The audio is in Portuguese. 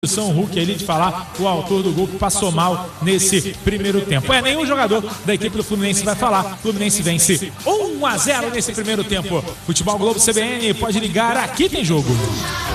São Hulk ali de falar, o autor do gol que passou mal nesse primeiro tempo. Nenhum jogador da equipe do Fluminense vai falar. Fluminense vence 1-0 nesse primeiro tempo. Futebol Globo CBN, pode ligar, aqui tem jogo.